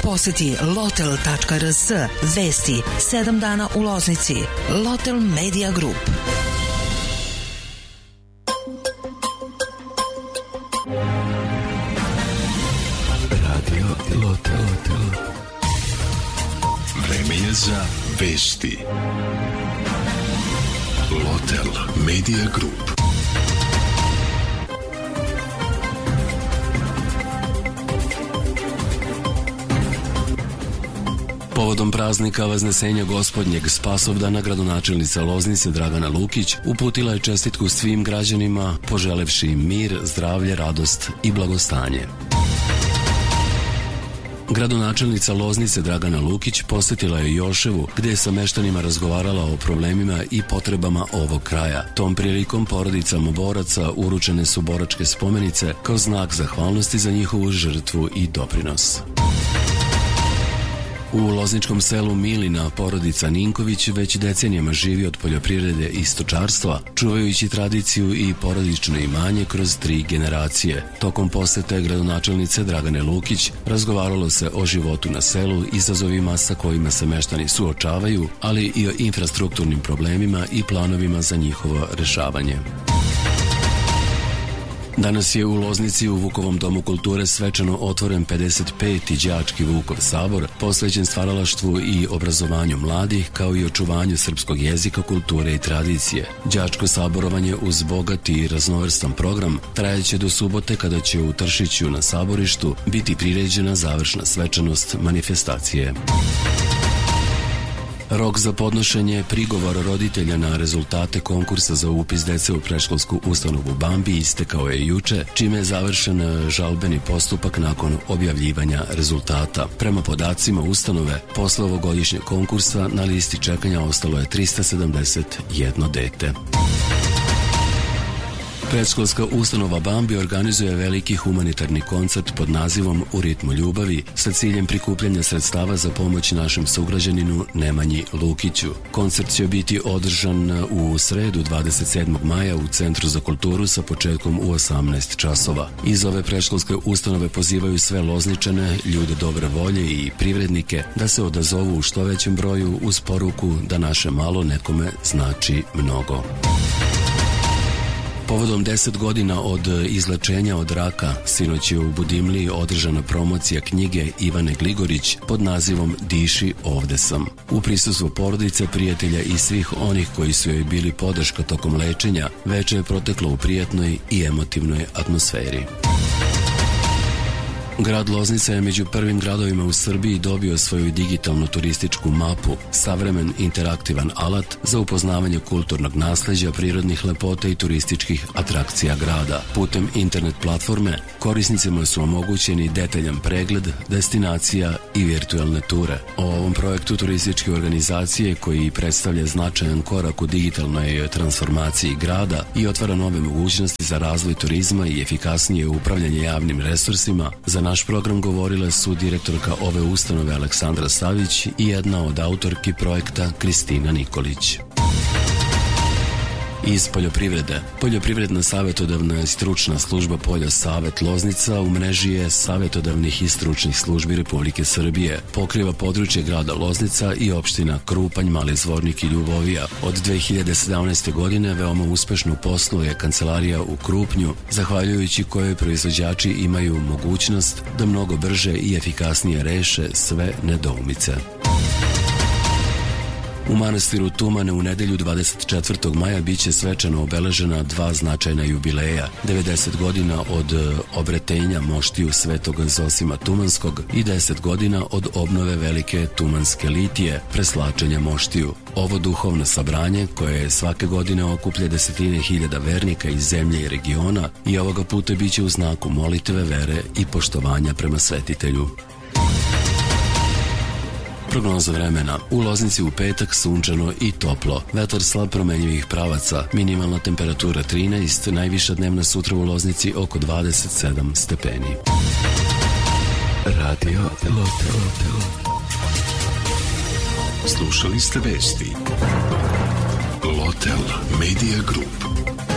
Poseti lotel.rs. Vesti 7 dana u Loznici. Lotel Media Group. Radio Lotel. Vreme je za vesti. Lotel Media Group. Povodom praznika Vaznesenja Gospodnjeg Spasovdana, gradonačelnica Loznice Dragana Lukić uputila je čestitku svim građanima, poželevši im mir, zdravlje, radost i blagostanje. Gradonačelnica Loznice Dragana Lukić posetila je Joševu, gde je sa meštanima razgovarala o problemima i potrebama ovog kraja. Tom prilikom porodicama boraca uručene su boračke spomenice kao znak zahvalnosti za njihovu žrtvu i doprinos. U lozničkom selu Milina porodica Ninković već decenijama živi od poljoprivrede i stočarstva, čuvajući tradiciju i porodično imanje kroz 3 generacije. Tokom posete gradonačelnice Dragane Lukić razgovaralo se o životu na selu, izazovima sa kojima se meštani suočavaju, ali i o infrastrukturnim problemima i planovima za njihovo rešavanje. Danas je u Loznici u Vukovom domu kulture svečano otvoren 55. đački Vukov sabor, posvećen stvaralaštvu i obrazovanju mladih, kao i očuvanju srpskog jezika, kulture i tradicije. Đačko saborovanje uz bogat i raznovrstan program trajaće do subote, kada će u Tršiću na saborištu biti priređena završna svečanost manifestacije. Rok za podnošenje prigovora roditelja na rezultate konkursa za upis dece u predškolsku ustanovu Bambi istekao je juče, čime je završen žalbeni postupak nakon objavljivanja rezultata. Prema podacima ustanove, posle ovogodišnjeg konkursa na listi čekanja ostalo je 371 dete. Predškolska ustanova Bambi organizuje veliki humanitarni koncert pod nazivom U ritmu ljubavi sa ciljem prikupljanja sredstava za pomoć našem sugrađaninu Nemanji Lukiću. Koncert će biti održan u sredu 27. maja u Centru za kulturu sa početkom u 18 časova. Iz ove predškolske ustanove pozivaju sve Lozničane, ljude dobre volje i privrednike da se odazovu u što većem broju uz poruku da naše malo nekome znači mnogo. Povodom 10 godina od izlečenja od raka, sinoć je u Budimliji održana promocija knjige Ivane Gligorić pod nazivom Diši, ovde sam. U prisustvu porodice, prijatelja i svih onih koji su joj bili podrška tokom lečenja, veče je proteklo u prijatnoj i emotivnoj atmosferi. Grad Loznica je među prvim gradovima u Srbiji dobio svoju digitalnu turističku mapu, savremen interaktivan alat za upoznavanje kulturnog nasleđa, prirodnih lepota i turističkih atrakcija grada. Putem internet platforme korisnicima su omogućeni detaljan pregled destinacija i virtualne ture. O ovom projektu turističke organizacije, koji predstavlja značajan korak u digitalnoj transformaciji grada i otvara nove mogućnosti za razvoj turizma i efikasnije upravljanje javnim resursima, za naš program govorile su direktorka ove ustanove Aleksandra Savić i jedna od autorki projekta Kristina Nikolić. Iz poljoprivrede. Poljoprivredna savjetodavna i stručna služba Polja Savet Loznica u mreži je savjetodavnih i stručnih službi Republike Srbije. Pokriva područje grada Loznica i opština Krupanj, Mali Zvornik i Ljubovija. Od 2017. godine veoma uspešno posluje kancelarija u Krupnju, zahvaljujući kojoj proizvođači imaju mogućnost da mnogo brže i efikasnije reše sve nedoumice. U manastiru Tumane u nedelju 24. maja biće svečano obeležena 2 značajna jubileja, 90 godina od obretenja moštiju Svetog Zosima Tumanskog i 10 godina od obnove velike Tumanske litije, preslačenja moštiju. Ovo duhovno sabranje, koje svake godine okuplja desetine hiljada vernika iz zemlje i regiona, i ovoga puta biće u znaku molitve, vere i poštovanja prema svetitelju. Prognoza vremena. U Loznici u petak sunčano i toplo. Vetar slab promenjivih pravaca. Minimalna temperatura 13, najviša dnevna sutra u Loznici oko 27 stepeni. Radio Lotel. Slušali ste vesti. Lotel Media Group.